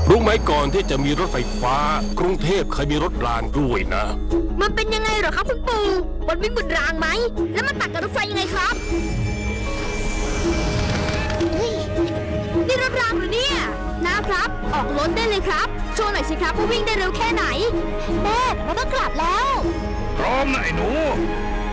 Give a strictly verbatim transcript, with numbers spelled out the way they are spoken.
รู้ไหมก่อนที่จะมีรถไฟฟ้ากรุงเทพเคยมีรถรางด้วยนะมันเป็นยังไงเหรอครับคุณปู่มันวิ่งบนรางไหมแล้วมันตัดกับรถไฟยังไงครับนี่รถรางหรือเนี่ยนะครับออกรถได้เลยครับโชว์หน่อยสิครับว่าวิ่งได้เร็วแค่ไหนแม่เราต้องกลับแล้วพร้อมนะไอ้หนู